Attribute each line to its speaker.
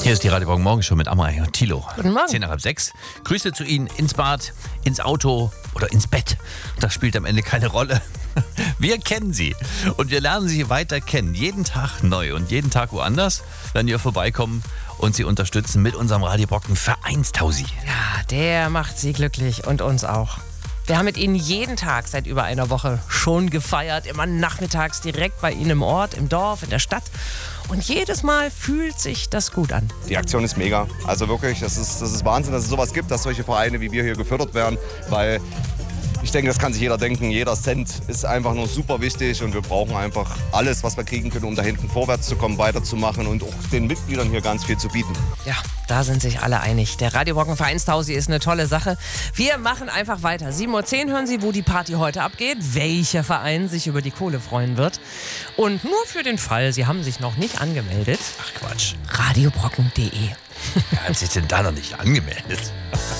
Speaker 1: Hier ist die Radio Morgen schon mit Amrei und Thilo.
Speaker 2: Guten Morgen.
Speaker 1: 5:10. Grüße zu Ihnen ins Bad, ins Auto oder ins Bett. Das spielt am Ende keine Rolle. Wir kennen Sie und wir lernen Sie weiter kennen. Jeden Tag neu und jeden Tag woanders, wenn wir vorbeikommen und Sie unterstützen mit unserem Radio Brocken Vereinstausi.
Speaker 2: Ja, der macht Sie glücklich und uns auch. Wir haben mit Ihnen jeden Tag seit über einer Woche schon gefeiert. Immer nachmittags direkt bei Ihnen im Ort, im Dorf, in der Stadt. Und jedes Mal fühlt sich das gut an.
Speaker 3: Die Aktion ist mega. Also wirklich, das ist Wahnsinn, dass es sowas gibt, dass solche Vereine wie wir hier gefördert werden. Weil ich denke, das kann sich jeder denken. Jeder Cent ist einfach nur super wichtig und wir brauchen einfach alles, was wir kriegen können, um da hinten vorwärts zu kommen, weiterzumachen und auch den Mitgliedern hier ganz viel zu bieten.
Speaker 2: Ja, da sind sich alle einig. Der Radio Brocken Vereinstausi ist eine tolle Sache. Wir machen einfach weiter. 7:10 Uhr hören Sie, wo die Party heute abgeht, welcher Verein sich über die Kohle freuen wird. Und nur für den Fall, Sie haben sich noch nicht angemeldet,
Speaker 1: Ach Quatsch.
Speaker 2: radiobrocken.de.
Speaker 1: Wer hat sich denn da noch nicht angemeldet?